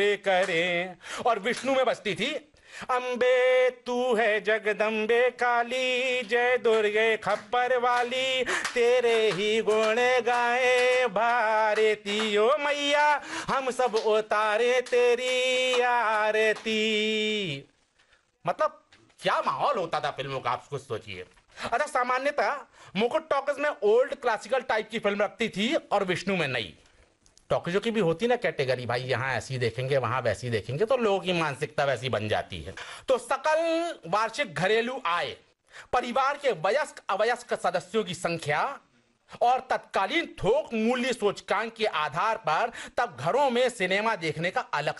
करें। और विष्णु में बजती थी, अम्बे तू है जगदम्बे काली, जय दुर्गे खप्पर वाली, तेरे ही गुण गाए भारती ओ मैया, हम सब उतारे तेरी आरती। मतलब क्या माहौल होता था फिल्मों का, आप कुछ सोचिए। अच्छा, सामान्यतः मुकुट टॉकीज में ओल्ड क्लासिकल टाइप की फिल्म रखती थी और विष्णु में नई। टॉकीजों की भी होती ना कैटेगरी, भाई यहाँ ऐसी देखेंगे वहां वैसी देखेंगे, तो लोगों की मानसिकता वैसी बन जाती है। तो सकल वार्षिक घरेलू आय, परिवार के वयस्क अवयस्क सदस्यों की संख्या और तत्कालीन थोक मूल्य सूचकांक के आधार पर तब घरों में सिनेमा देखने का अलग